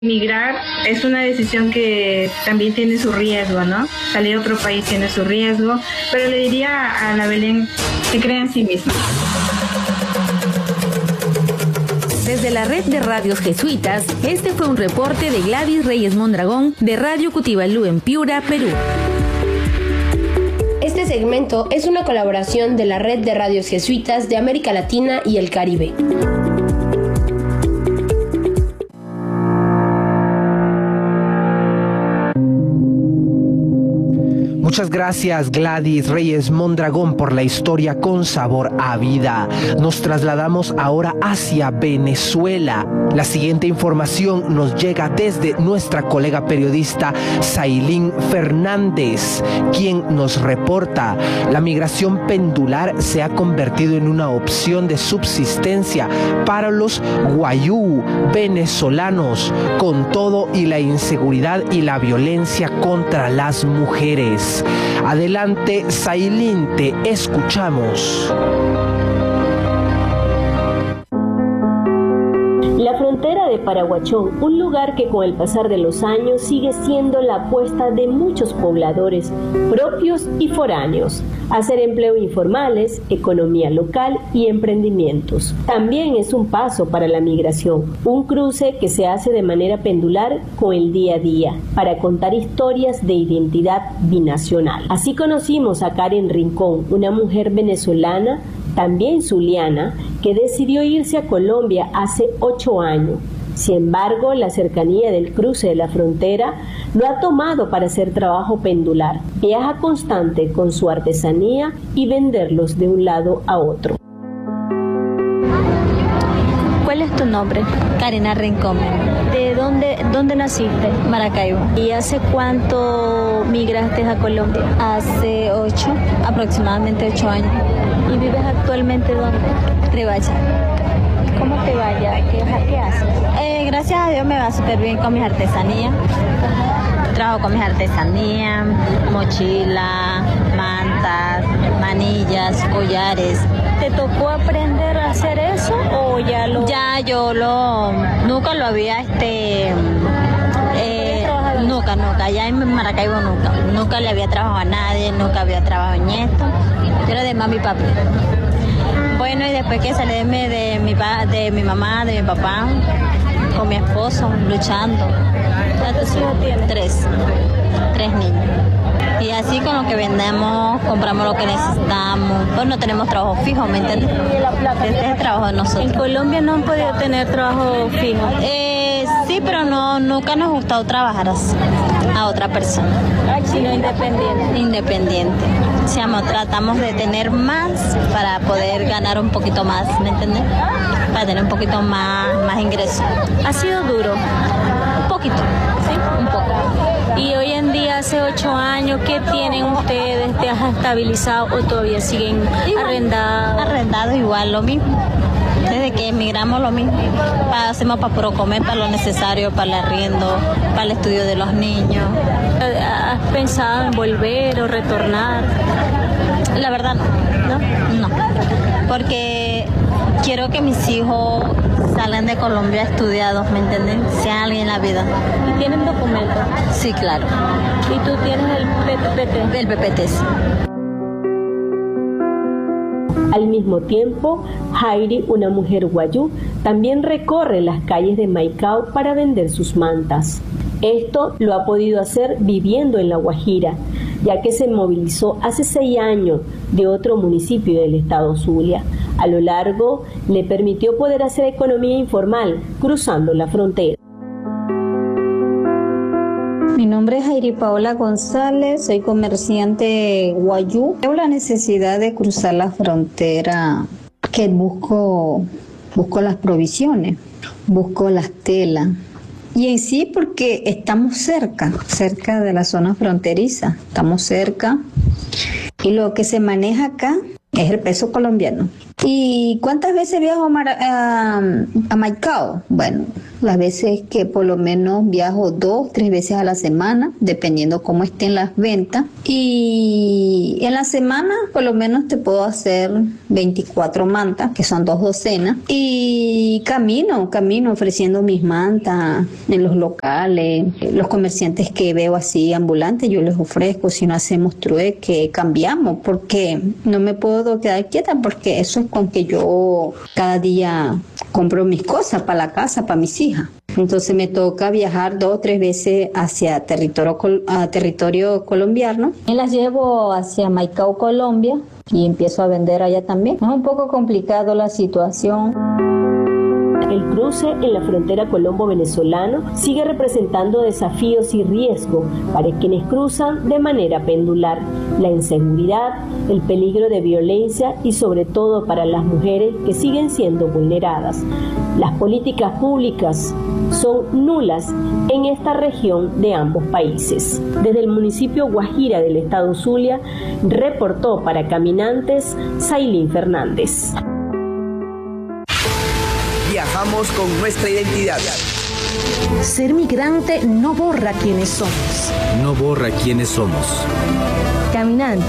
Migrar es una decisión que también tiene su riesgo, ¿no? Salir a otro país tiene su riesgo, pero le diría a Ana Belén que crea en sí misma. Desde la red de radios jesuitas, este fue un reporte de Gladys Reyes Mondragón de Radio Cutibalú en Piura, Perú. Este segmento es una colaboración de la red de radios jesuitas de América Latina y el Caribe. Muchas gracias, Gladys Reyes Mondragón, por la historia con sabor a vida. Nos trasladamos ahora hacia Venezuela. La siguiente información nos llega desde nuestra colega periodista Sailín Fernández, quien nos reporta: la migración pendular se ha convertido en una opción de subsistencia para los guayú venezolanos, con todo y la inseguridad y la violencia contra las mujeres. Adelante, Sailín, te escuchamos. La frontera de Paraguachón, un lugar que con el pasar de los años sigue siendo la apuesta de muchos pobladores, propios y foráneos, hacer empleo informales, economía local y emprendimientos. También es un paso para la migración, un cruce que se hace de manera pendular con el día a día, para contar historias de identidad binacional. Así conocimos a Karen Rincón, una mujer venezolana, también zuliana, que decidió irse a Colombia hace 8 años. Sin embargo, la cercanía del cruce de la frontera lo ha tomado para hacer trabajo pendular, viaja constante con su artesanía y venderlos de un lado a otro. ¿Cuál es tu nombre? Karina Rincón. ¿De dónde naciste? Maracaibo. ¿Y hace cuánto migraste a Colombia? Hace aproximadamente 8 años. ¿Y vives actualmente dónde? Riohacha. ¿Cómo te va allá? ¿Qué haces? Gracias a Dios me va súper bien con mis artesanías. Trabajo con mis artesanías, mochila, mantas, manillas, collares. ¿Te tocó aprender a hacer eso o ya lo...? Nunca lo había, nunca, ya en Maracaibo nunca le había trabajado a nadie, nunca había trabajado en esto. Yo era de mami y papi. Bueno, y después que salí de mi mamá, de mi papá, con mi esposo, luchando. ¿Cuántos hijos tienes? 3 niños. Y así con lo que vendemos, compramos lo que necesitamos. Pues no tenemos trabajo fijo, ¿me entiendes? Este es el trabajo de nosotros. ¿En Colombia no han podido tener trabajo fijo? Sí, pero nunca nos ha gustado trabajar así, a otra persona. Sino independiente. Independiente. Tratamos de tener más para poder ganar un poquito más, ¿me entiendes? Para tener un poquito más ingresos. ¿Ha sido duro? Un poquito. ¿Sí? Un poco. Y hoy en día, hace 8 años, ¿qué tienen ustedes? ¿Te has estabilizado o todavía siguen arrendados? Arrendados igual, lo mismo. Desde que emigramos lo mismo. Hacemos para puro comer, para lo necesario, para el arriendo, para el estudio de los niños. ¿Has pensado en volver o retornar? La verdad no. Porque quiero que mis hijos salgan de Colombia estudiados, ¿me entienden? Sean alguien en la vida. ¿Y tienen documentos? Sí, claro. ¿Y tú tienes el PPT? El PPT, sí. Al mismo tiempo, Jairi, una mujer guayú, también recorre las calles de Maicao para vender sus mantas. Esto lo ha podido hacer viviendo en La Guajira, ya que se movilizó hace 6 años de otro municipio del estado Zulia. A lo largo, le permitió poder hacer economía informal cruzando la frontera. Mi nombre es Jairi Paola González, soy comerciante guayú. Tengo la necesidad de cruzar la frontera, que busco las provisiones, busco las telas. Y en sí porque estamos cerca de la zona fronteriza, estamos cerca. Y lo que se maneja acá es el peso colombiano. ¿Y cuántas veces viajo a Maicao? Bueno, las veces que por lo menos viajo 2, 3 veces a la semana, dependiendo cómo estén las ventas. Y en la semana por lo menos te puedo hacer 24 mantas, que son 2 docenas. Y camino ofreciendo mis mantas en los locales. Los comerciantes que veo así ambulantes, yo les ofrezco. Si no hacemos trueque, cambiamos, porque no me puedo quedar quieta, porque eso es con que yo cada día compro mis cosas para la casa, para mis hijas. Entonces me toca viajar 2 o 3 veces hacia territorio colombiano. Y las llevo hacia Maicao, Colombia, y empiezo a vender allá también. Es un poco complicado la situación. El cruce en la frontera colombo-venezolano sigue representando desafíos y riesgo para quienes cruzan de manera pendular. La inseguridad, el peligro de violencia y sobre todo para las mujeres que siguen siendo vulneradas. Las políticas públicas son nulas en esta región de ambos países. Desde el municipio Guajira del estado Zulia, reportó para Caminantes Sailín Fernández. Viajamos con nuestra identidad. Ser migrante no borra quiénes somos. No borra quiénes somos. Caminante,